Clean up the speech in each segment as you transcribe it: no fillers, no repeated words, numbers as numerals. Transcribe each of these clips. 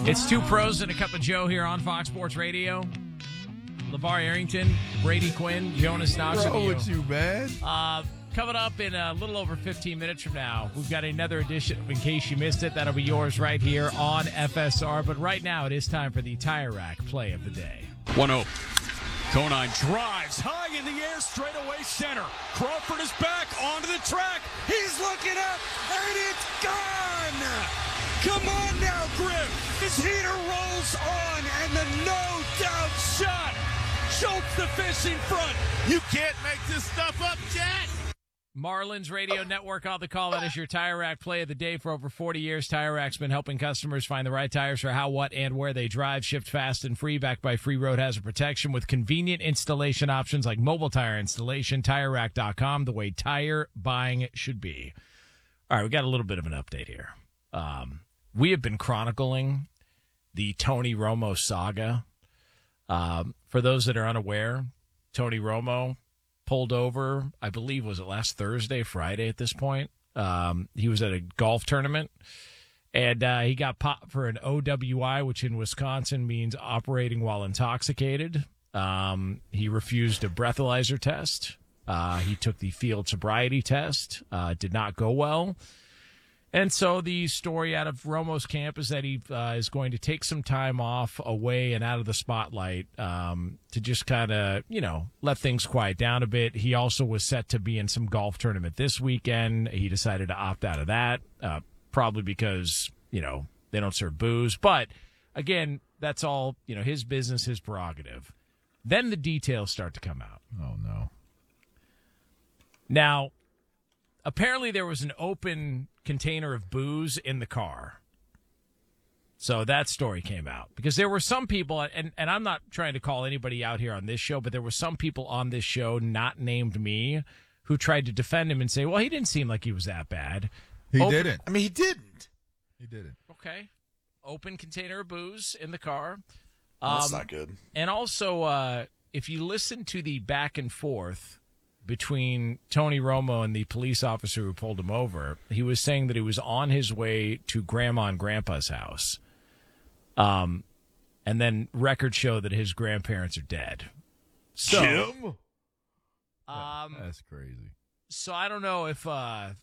It's Two Pros and a Cup of Joe here on Fox Sports Radio. LeVar Arrington, Brady Quinn, Jonas Knox. What's wrong with you, man? Coming up in a little over 15 minutes from now, we've got another edition. In case you missed it, that'll be yours right here on FSR. But right now, it is time for the Tire Rack play of the day. 1-0. Conine drives high in the air, straight away center. Crawford is back onto the track. He's looking up, and it's gone! Come on now, Griff. His heater rolls on, and the no-doubt shot. Schultz the fish in front. You can't make this stuff up, Jet. Marlins Radio Network on the call. That is your Tire Rack play of the day. For over 40 years, Tire Rack's been helping customers find the right tires for how, what, and where they drive. Shipped fast and free, backed by free road hazard protection with convenient installation options like mobile tire installation. TireRack.com, the way tire buying should be. All right, we got a little bit of an update here. We have been chronicling the Tony Romo saga. For those that are unaware, Tony Romo pulled over, I believe, was it last Thursday, Friday at this point? He was at a golf tournament, and he got popped for an OWI, which in Wisconsin means operating while intoxicated. He refused a breathalyzer test. He took the field sobriety test. Did not go well. And so the story out of Romo's camp is that he is going to take some time off away and out of the spotlight to just kind of, let things quiet down a bit. He also was set to be in some golf tournament this weekend. He decided to opt out of that, probably because, they don't serve booze. But, again, that's all, his business, his prerogative. Then the details start to come out. Oh, no. Now, apparently there was an open container of booze in the car. So that story came out. Because there were some people, and I'm not trying to call anybody out here on this show, but there were some people on this show, not named me, who tried to defend him and say, well, he didn't seem like he was that bad. He didn't. I mean, he didn't. He didn't. Okay. Open container of booze in the car. That's not good. And also, if you listen to the back and forth between Tony Romo and the police officer who pulled him over, he was saying that he was on his way to Grandma and Grandpa's house. And then records show that his grandparents are dead. So, Jim? That's crazy. So I don't know if that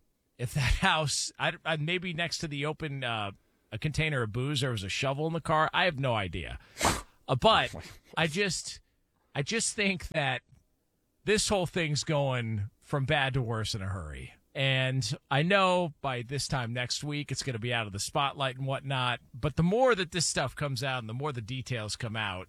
house, maybe next to the open a container of booze, there was a shovel in the car. I have no idea. But I just think that this whole thing's going from bad to worse in a hurry. And I know by this time next week it's going to be out of the spotlight and whatnot. But the more that this stuff comes out and the more the details come out,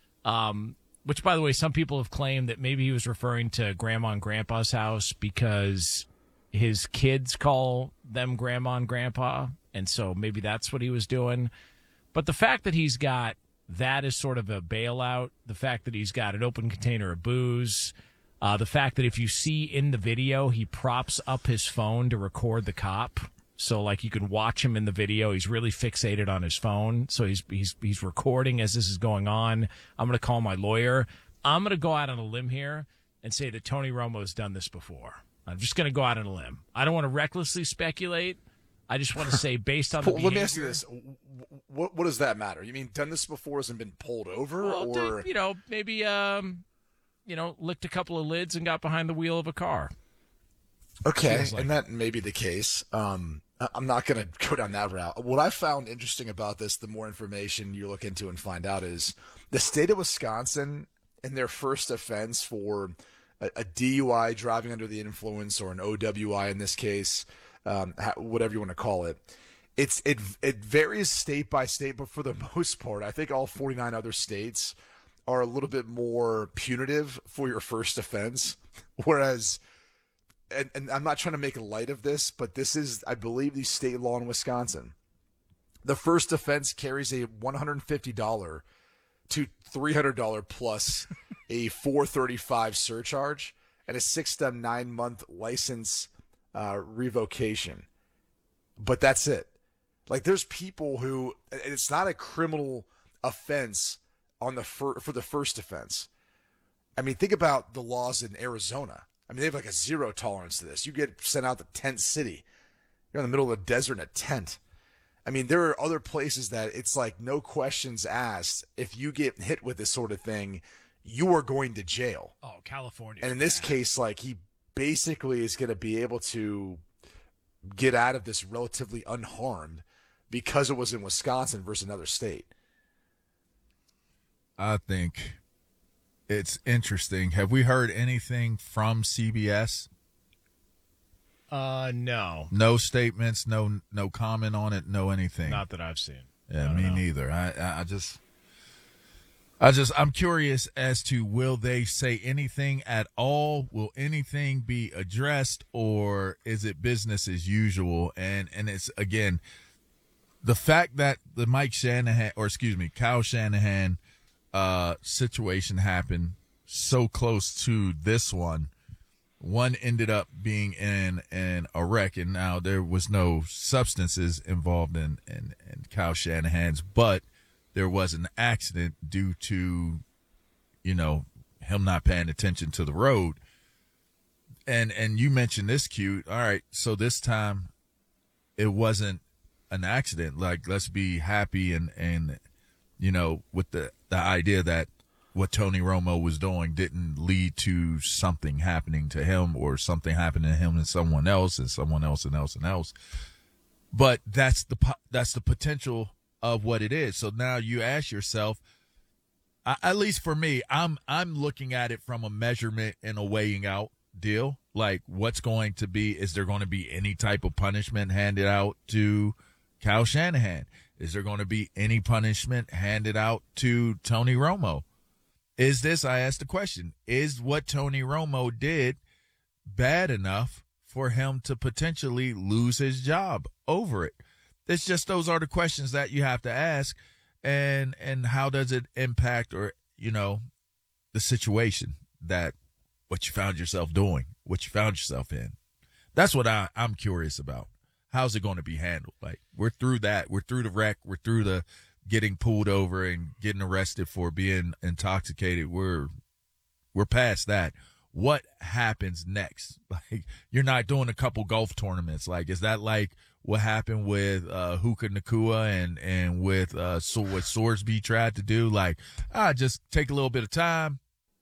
which, by the way, some people have claimed that maybe he was referring to Grandma and Grandpa's house because his kids call them Grandma and Grandpa. And so maybe that's what he was doing. But the fact that he's got that as sort of a bailout, the fact that he's got an open container of booze, the fact that if you see in the video, he props up his phone to record the cop. So, like, you can watch him in the video. He's really fixated on his phone. So he's recording as this is going on. I'm going to call my lawyer. I'm going to go out on a limb here and say that Tony Romo's done this before. I'm just going to go out on a limb. I don't want to recklessly speculate. I just want to say, based on the behavior. Let me ask you this. What does that matter? You mean done this before, hasn't been pulled over? Well, or maybe licked a couple of lids and got behind the wheel of a car. Okay, like. and that may be the case. I'm not going to go down that route. What I found interesting about this, the more information you look into and find out, is the state of Wisconsin, in their first offense for a DUI, driving under the influence, or an OWI in this case, whatever you want to call it. It varies state by state, but for the most part, I think all 49 other states are a little bit more punitive for your first offense, whereas, and I'm not trying to make light of this, but this is, I believe, the state law in Wisconsin. The first offense carries a $150 to $300 plus a $435 surcharge and a 6 to 9 month license revocation. But that's it. Like, there's people who, it's not a criminal offense on for the first offense. I mean, think about the laws in Arizona. I mean, they have like a zero tolerance to this. You get sent out to tent city. You're in the middle of the desert in a tent. I mean, there are other places that it's like no questions asked. If you get hit with this sort of thing, you are going to jail. Oh, California. And in this case, like, he basically is going to be able to get out of this relatively unharmed because it was in Wisconsin versus another state. I think it's interesting. Have we heard anything from CBS? No. No statements, no comment on it, no anything. Not that I've seen. Yeah, me neither. I'm curious as to, will they say anything at all? Will anything be addressed, or is it business as usual? And it's, again, the fact that the Kyle Shanahan situation happened so close to this one. One ended up being in a wreck, and now there was no substances involved in Kyle Shanahan's, but there was an accident due to, him not paying attention to the road. And you mentioned this, Q. All right, so this time it wasn't an accident. Like, let's be happy and with the idea that what Tony Romo was doing didn't lead to something happening to him, or something happening to him and someone else and someone else and else and else. But that's the potential of what it is. So now you ask yourself, at least for me, I'm looking at it from a measurement and a weighing out deal. Like, what's going to be, is there going to be any type of punishment handed out to Kyle Shanahan? Is there going to be any punishment handed out to Tony Romo? I asked the question, is what Tony Romo did bad enough for him to potentially lose his job over it? It's just, those are the questions that you have to ask, and how does it impact, or, the situation that what you found yourself doing, what you found yourself in. That's what I'm curious about. How's it going to be handled? Like, we're through that. We're through the wreck. We're through the getting pulled over and getting arrested for being intoxicated. We're past that. What happens next? Like, you're not doing a couple golf tournaments. Like, is that like what happened with Hookah Nakua and with what Sorsby tried to do? Like, just take a little bit of time.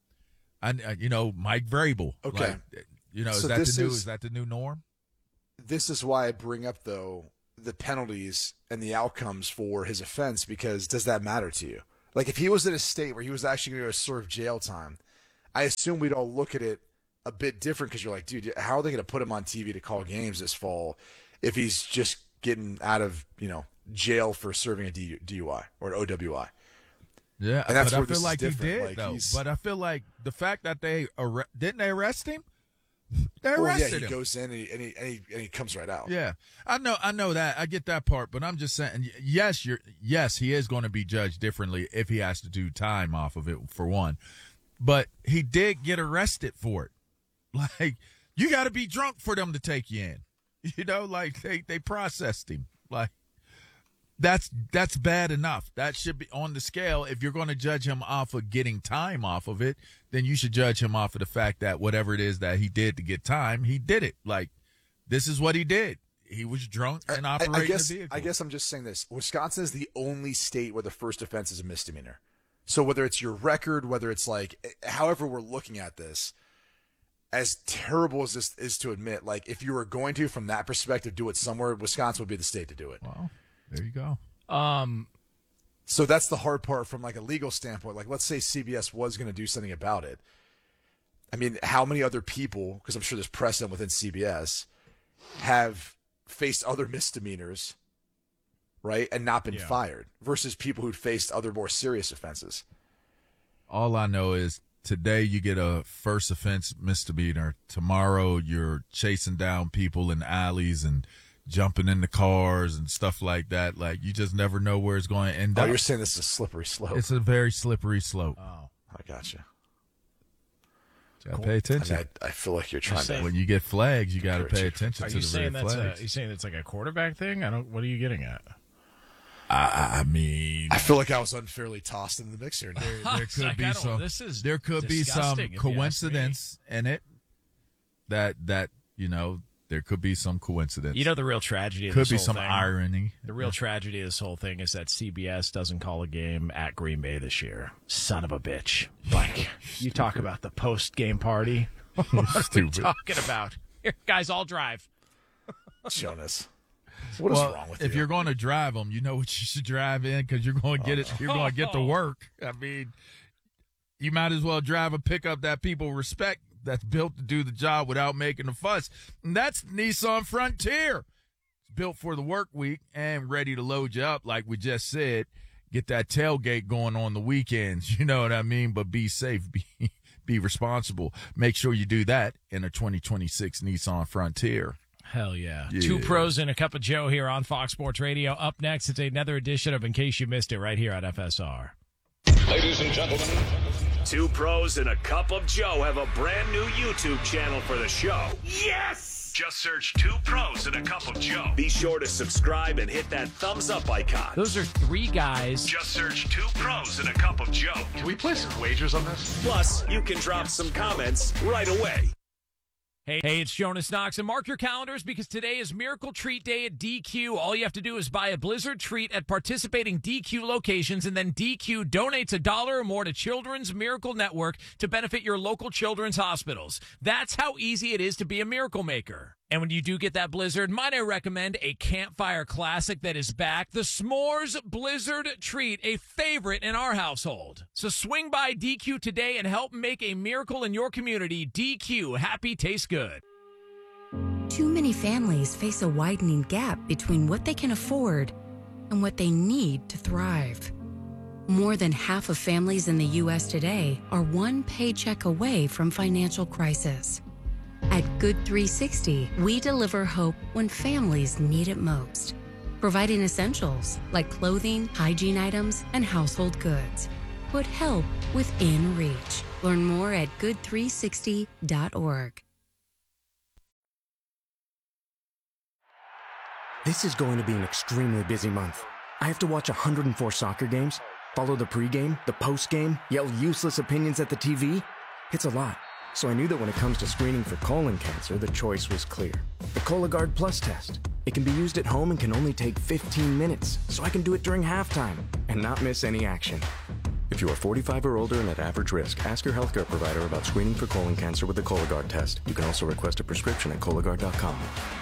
Mike Vrabel. Okay. Like, So is that the new norm? This is why I bring up, though, the penalties and the outcomes for his offense, because does that matter to you? Like, if he was in a state where he was actually going to serve jail time, I assume we'd all look at it a bit different, because you're like, dude, how are they going to put him on TV to call games this fall if he's just getting out of, jail for serving a DUI or an OWI? Yeah, and that's but I where feel this like is he different. did, Like, though. But I feel like the fact that didn't they arrest him? They arrested him. He goes in and he comes right out. Yeah, I know that. I get that part, but I'm just saying, yes, he is going to be judged differently if he has to do time off of it, for one. But he did get arrested for it. Like, you got to be drunk for them to take you in. Like, they processed him. Like, that's bad enough. That should be on the scale. If you're going to judge him off of getting time off of it, then you should judge him off of the fact that whatever it is that he did to get time, he did it. Like, this is what he did. He was drunk and operating a vehicle. I guess I'm just saying this. Wisconsin is the only state where the first offense is a misdemeanor. So whether it's your record, whether it's like, however we're looking at this, as terrible as this is to admit, like, if you were going to, from that perspective, do it somewhere, Wisconsin would be the state to do it. Well, there you go. So that's the hard part from like a legal standpoint. Like, let's say CBS was going to do something about it. I mean, how many other people, because I'm sure there's precedent within CBS, have faced other misdemeanors, right, and not been fired, versus people who'd faced other more serious offenses? All I know is today you get a first offense misdemeanor. Tomorrow you're chasing down people in alleys and jumping in the cars and stuff like that. Like, you just never know where it's going to end up. Oh, you're saying this is a slippery slope. It's a very slippery slope. Oh, I gotcha. Gotta pay attention. I mean, I feel like you're trying to. When you get flags, you got to pay attention to the very flags. Are you saying it's like a quarterback thing? What are you getting at? I mean, I feel like I was unfairly tossed in the mix here. There could be some. There could be some coincidence in it that There could be some coincidence. You know, the real tragedy of could this be whole some thing, irony. The real tragedy of this whole thing is that CBS doesn't call a game at Green Bay this year. Son of a bitch. Like, you talk about the post-game party. What are we talking about? Here, guys, I'll drive. Jonas, what is wrong with you? If you're going to drive them, you know what you should drive in because you're going to get it. You're going to get to work. I mean, you might as well drive a pickup that people respect, that's built to do the job without making a fuss. And that's Nissan Frontier. It's built for the work week and ready to load you up, like we just said. Get that tailgate going on the weekends. You know what I mean? But be safe. Be responsible. Make sure you do that in a 2026 Nissan Frontier. Hell yeah. Two pros and a cup of Joe here on Fox Sports Radio. Up next, it's another edition of In Case You Missed It right here on FSR. Ladies and gentlemen, Two Pros and a Cup of Joe have a brand new YouTube channel for the show. yes! Just search Two Pros and a Cup of Joe. Be sure to subscribe and hit that thumbs up icon. Those are three guys. Just search Two Pros and a Cup of Joe. Can we place some wagers on this? Plus, you can drop some comments right away. Hey, it's Jonas Knox, and mark your calendars because today is Miracle Treat Day at DQ. All you have to do is buy a Blizzard treat at participating DQ locations, and then DQ donates $1 or more to Children's Miracle Network to benefit your local children's hospitals. That's how easy it is to be a miracle maker. And when you do get that Blizzard, might I recommend a campfire classic that is back, the S'mores Blizzard Treat, a favorite in our household. So swing by DQ today and help make a miracle in your community. DQ, happy tastes good. Too many families face a widening gap between what they can afford and what they need to thrive. More than half of families in the U.S. today are one paycheck away from financial crisis. At Good 360, we deliver hope when families need it most, providing essentials like clothing, hygiene items, and household goods. Put help within reach. Learn more at good360.org. This is going to be an extremely busy month. I have to watch 104 soccer games, follow the pregame, the postgame, yell useless opinions at the TV. It's a lot. So I knew that when it comes to screening for colon cancer, the choice was clear. The Cologuard Plus test. It can be used at home and can only take 15 minutes, so I can do it during halftime and not miss any action. If you are 45 or older and at average risk, ask your healthcare provider about screening for colon cancer with the Cologuard test. You can also request a prescription at Cologuard.com.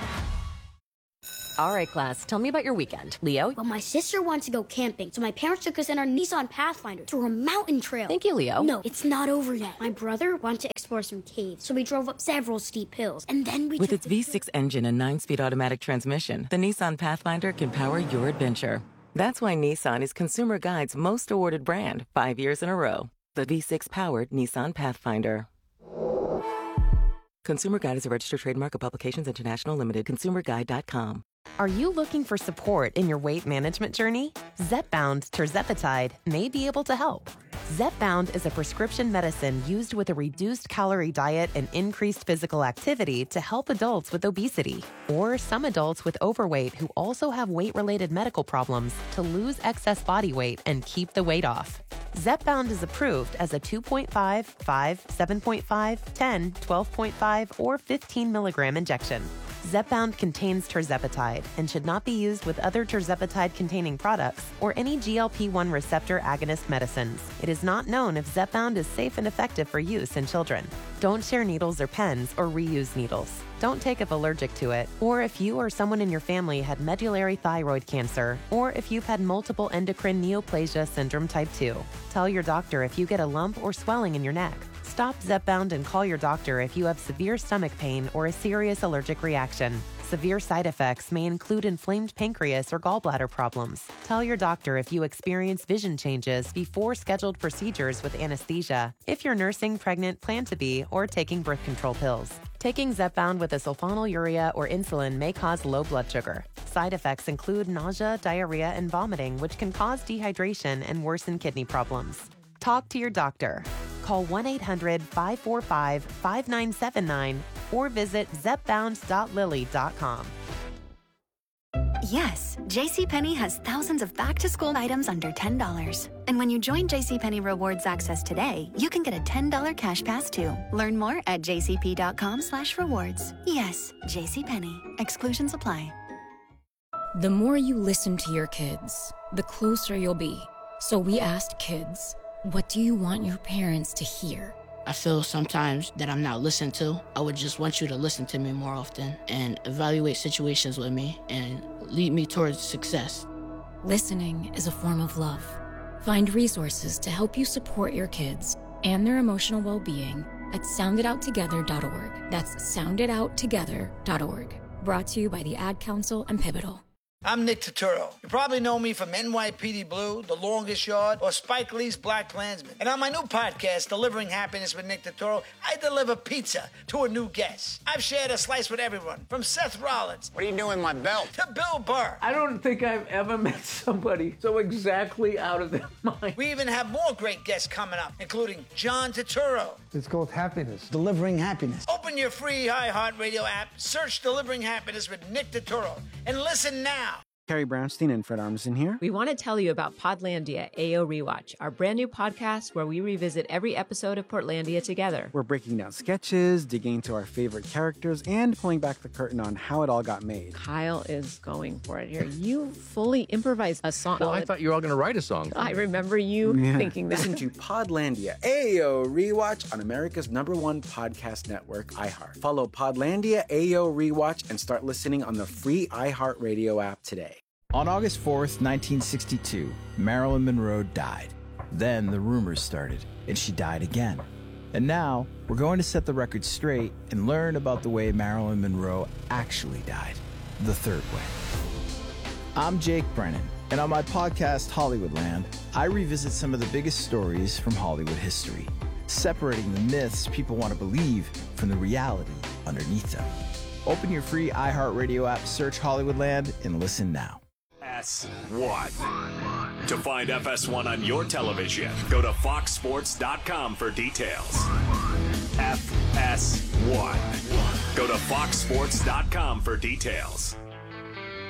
All right, class, tell me about your weekend. Leo? Well, my sister wants to go camping, so my parents took us in our Nissan Pathfinder through a mountain trail. Thank you, Leo. No, it's not over yet. My brother wanted to explore some caves, so we drove up several steep hills, and then we With its V6 engine and 9-speed automatic transmission, the Nissan Pathfinder can power your adventure. That's why Nissan is Consumer Guide's most awarded brand 5 years in a row. The V6-powered Nissan Pathfinder. Consumer Guide is a registered trademark of Publications International Limited. ConsumerGuide.com. Are you looking for support in your weight management journey? Zepbound tirzepatide may be able to help. Zepbound is a prescription medicine used with a reduced calorie diet and increased physical activity to help adults with obesity or some adults with overweight who also have weight-related medical problems to lose excess body weight and keep the weight off. Zepbound is approved as a 2.5, 5, 7.5, 10, 12.5, or 15 milligram injection. Zepbound contains tirzepatide and should not be used with other tirzepatide-containing products or any GLP-1 receptor agonist medicines. It is not known if Zepbound is safe and effective for use in children. Don't share needles or pens or reuse needles. Don't take if allergic to it, or if you or someone in your family had medullary thyroid cancer, or if you've had multiple endocrine neoplasia syndrome type 2. Tell your doctor if you get a lump or swelling in your neck. Stop Zepbound and call your doctor if you have severe stomach pain or a serious allergic reaction. Severe side effects may include inflamed pancreas or gallbladder problems. Tell your doctor if you experience vision changes before scheduled procedures with anesthesia, if you're nursing, pregnant, plan to be, or taking birth control pills. Taking Zepbound with a sulfonylurea or insulin may cause low blood sugar. Side effects include nausea, diarrhea, and vomiting, which can cause dehydration and worsen kidney problems. Talk to your doctor. Call 1-800-545-5979 or visit zepbound.lilly.com. Yes, JCPenney has thousands of back-to-school items under $10. And when you join JCPenney Rewards Access today, you can get a $10 cash pass too. Learn more at jcp.com/rewards. Yes, JCPenney. Exclusions apply. The more you listen to your kids, the closer you'll be. So we asked kids, what do you want your parents to hear? I feel sometimes that I'm not listened to. I would just want you to listen to me more often and evaluate situations with me and lead me towards success. Listening is a form of love. Find resources to help you support your kids and their emotional well-being at sounditouttogether.org. That's sounditouttogether.org. Brought to you by the Ad Council and Pivotal. I'm Nick Turturro. You probably know me from NYPD Blue, The Longest Yard, or Spike Lee's Black Klansman. And on my new podcast, Delivering Happiness with Nick Turturro, I deliver pizza to a new guest. I've shared a slice with everyone, from Seth Rollins. What are you doing with my belt? To Bill Burr. I don't think I've ever met somebody so exactly out of their mind. We even have more great guests coming up, including John Turturro. It's called Happiness. Delivering Happiness. Open your free iHeartRadio app, search Delivering Happiness with Nick Turturro, and listen now. Carrie Brownstein and Fred Armisen here. We want to tell you about Podlandia AO Rewatch, our brand new podcast where we revisit every episode of Portlandia together. We're breaking down sketches, digging into our favorite characters, and pulling back the curtain on how it all got made. Kyle is going for it here. You fully improvised a song. Well, I thought you were all going to write a song. I remember you thinking that. Listen to Podlandia AO Rewatch on America's #1 podcast network, iHeart. Follow Podlandia AO Rewatch and start listening on the free iHeartRadio app today. On August 4th, 1962, Marilyn Monroe died. Then the rumors started, and she died again. And now, we're going to set the record straight and learn about the way Marilyn Monroe actually died, the third way. I'm Jake Brennan, and on my podcast, Hollywoodland, I revisit some of the biggest stories from Hollywood history, separating the myths people want to believe from the reality underneath them. Open your free iHeartRadio app, search Hollywoodland, and listen now. FS1. To find FS1 on your television, go to foxsports.com for details. FS1. Go to foxsports.com for details.